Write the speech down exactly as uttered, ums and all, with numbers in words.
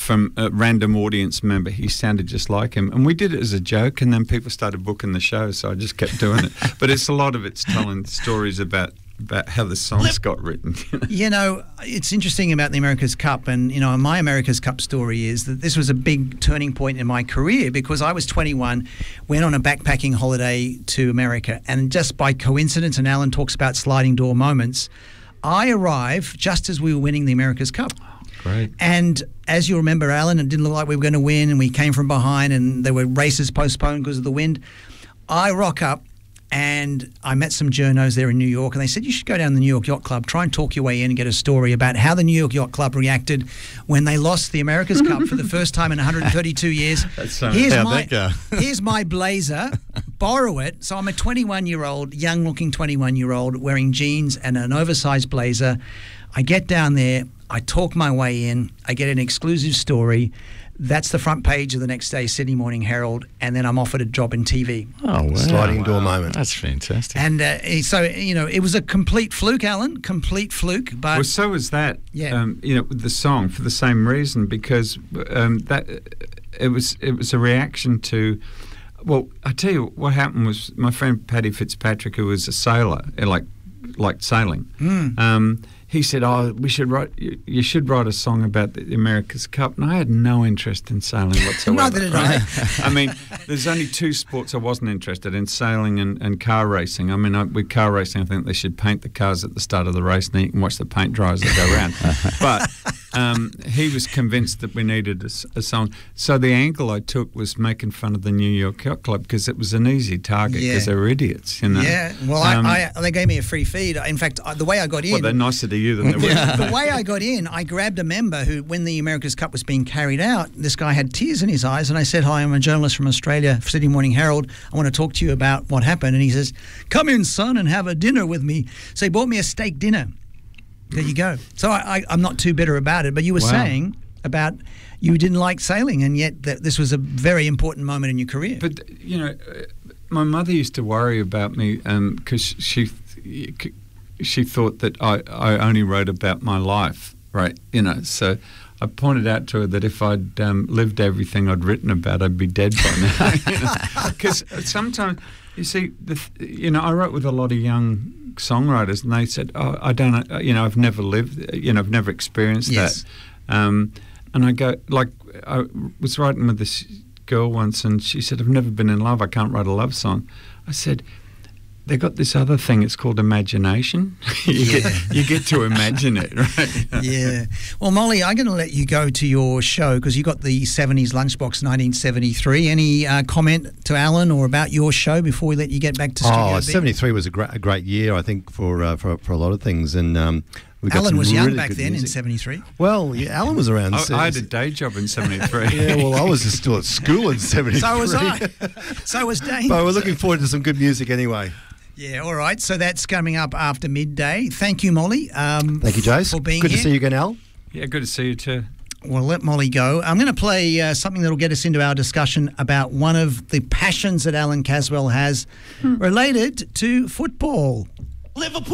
from a random audience member. He sounded just like him. And we did it as a joke, and then people started booking the show, so I just kept doing it. But it's a lot of it's telling stories about about how the songs got written. You know, it's interesting about the America's Cup, and, you know, my America's Cup story is that this was a big turning point in my career because I was twenty-one, went on a backpacking holiday to America, and just by coincidence, and Alan talks about sliding door moments, I arrived just as we were winning the America's Cup. Great. And as you remember, Alan, it didn't look like we were going to win, and we came from behind, and there were races postponed because of the wind. I rock up, and I met some journos there in New York, and they said, you should go down to the New York Yacht Club, try and talk your way in and get a story about how the New York Yacht Club reacted when they lost the America's Cup for the first time in one hundred thirty-two years. That's so here's, how'd my, that go? here's my blazer, borrow it. So I'm a twenty-one-year-old, young-looking twenty-one-year-old wearing jeans and an oversized blazer. I get down there, I talk my way in, I get an exclusive story. That's the front page of the next day's Sydney Morning Herald, and then I'm offered a job in T V. Oh, wow. Sliding door Wow. moment. That's fantastic. And uh, so, you know, it was a complete fluke, Alan, complete fluke. But Well, so was that. Yeah. Um, you know, with the song for the same reason, because um, that it was it was a reaction to. Well, I tell you what happened was my friend Paddy Fitzpatrick, who was a sailor, uh, like like sailing. Mm. Um, he said, "Oh, we should write. You, you should write a song about the America's Cup." And I had no interest in sailing whatsoever. Neither did I. I mean, there's only two sports I wasn't interested in: sailing and, and car racing. I mean, I, with car racing, I think they should paint the cars at the start of the race, and you can watch the paint dry as they go around. But um, he was convinced that we needed a, s- a song. So the angle I took was making fun of the New York Yacht Club because it was an easy target because Yeah. they were idiots, you know. Yeah, well, Um, I, I, they gave me a free feed. In fact, I, the way I got in... Well, they're nicer to you than they were. the, the way I got in, I grabbed a member who, when the America's Cup was being carried out, this guy had tears in his eyes, and I said, "Hi, I'm a journalist from Australia, Sydney Morning Herald. I want to talk to you about what happened." And he says, "Come in, son, and have a dinner with me." So he bought me a steak dinner. There you go. So I, I, I'm not too bitter about it, but you were Wow. saying about you didn't like sailing, and yet that this was a very important moment in your career. But, you know, uh, my mother used to worry about me because she she thought that I, I only wrote about my life, right? You know, so I pointed out to her that if I'd um, lived everything I'd written about, I'd be dead by now. Because sometimes, you see, the, th- you know, I wrote with a lot of young songwriters, and they said, "Oh, I don't, uh, you know, I've never lived, you know, I've never experienced Yes. that." Um, and I go, like, I was writing with this girl once, and she said, "I've never been in love. I can't write a love song." I said, "They got this other thing. It's called imagination. you get you get to imagine it, right?" Yeah. Well, Molly, I'm going to let you go to your show because you got the seventies Lunchbox nineteen seventy-three. Any uh, comment to Alan or about your show before we let you get back to Studio Oh, B? seventy-three was a great, a great year, I think, for uh, for for a lot of things, and um, we got Alan some was young really back good then in music. seventy-three. Well, yeah, Alan was around. I, I had a day job in seventy-three. Yeah, well, I was still at school in seventy-three. So was I. So was Dane. But we're looking forward to some good music anyway. Yeah, all right. So that's coming up after midday. Thank you, Molly. Um, Thank you, Jace. for being Good here. to see you again, Al. Yeah, good to see you too. We'll let Molly go. I'm going to play uh, something that'll get us into our discussion about one of the passions that Alan Caswell has related to football. Liverpool.